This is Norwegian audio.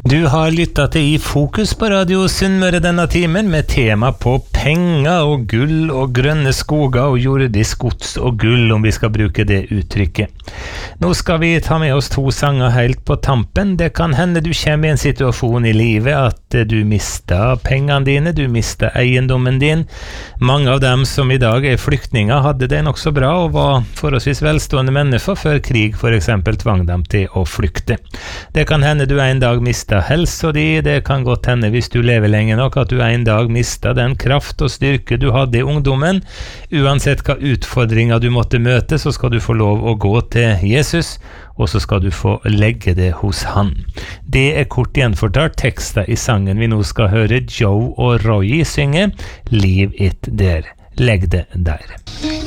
Du har lyttet til I Fokus på Radio Sunnmøre denne timen med tema på penger og gull og grønne skoger og jordisk gods og gull, om vi skal bruke det uttrykket. Nå skal vi ta med oss 2 sanger helt på tampen. Det kan hende du kommer i en situasjon i livet at du mister pengene dine, du mister eiendommen din. Mange av dem som i dag er flyktninger hadde det nok så bra og var forholdsvis velstående mennesker før krig for eksempel tvang dem til å flykte. Det kan hende du en dag mister helsa di, det kan godt hende hvis du lever lenge nok at du en dag mister den kraft og styrke du hadde i ungdommen. Uansett hva utfordringer du måtte møte, så skal du få lov å gå til Jesus, og så skal du få legge det hos han. Det er kort gjenfortalt tekster i sangen vi nå skal høre Joe og Roy synge, Leave it there. Legg det der.